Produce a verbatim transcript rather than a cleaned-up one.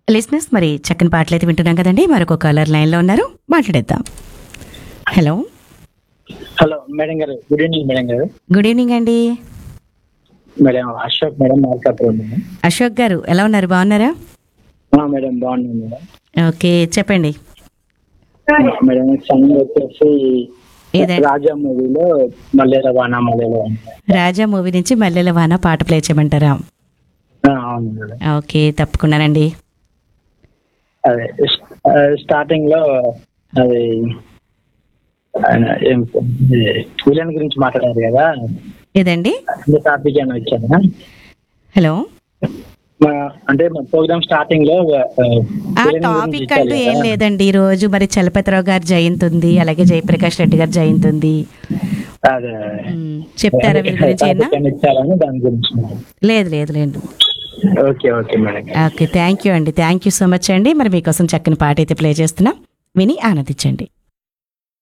లిస్నెస్ మరి చక్కని పాటలు అయితే వింటున్నాం కదండి. మరొక కాలర్ లైన్లో ఉన్నారు, మాట్లాడేద్దాం. హలో హలో మేడం గారు, గుడ్ ఈవినింగ్ మేడం గారు. గుడ్ ఈవినింగ్ అండి. Madam Ashok madam Markapuram madam. Ashok garu ఎలా ఉన్నారు, బాగున్నారా? ఆ, మేడం బాగున్నాను మేడం. ఓకే చెప్పండి. మేడం సాంగ్ వచ్చేసి ఏదండి? రాజా మూవీలో మల్లెల వాన మల్లెల వాన. రాజా మూవీ నుంచి మల్లెల వాన పాట ప్లే చేయమంటారా? ఆ, అవును మేడం. ఓకే తప్పకుండానండి. అదే స్టార్టింగ్ లో అది ఆయన ఏం విలన్ గురించి మాట్లాడారు కదా, ఏదండి? టాపిక్ అని వచ్చాను. హలో మా- అంటే మా ప్రోగ్రామ్ స్టార్టింగ్ లో ఆ villain గురించి టాపిక్ ఇచ్చారు అంటూ ఏం కదా. లేదండి. ఈ రోజు మరి చలపతిరావు గారి జయంతి ఉంది, అలాగే జయప్రకాష్ రెడ్డి గారి జయంతి ఉంది. అదే మ్, చెప్తారా వీరి గురించి ఏనా? టాపిక్ అని ఇచ్చారని దాని గురించి. లేదు లేదు లేదు. Okay okay madam. Okay thank you అండి, థ్యాంక్ యూ సో మచ్ అండి. మరి మీకోసం చక్కని పాట అయితే ప్లే చేస్తున్నాం, విని ఆనందించండి.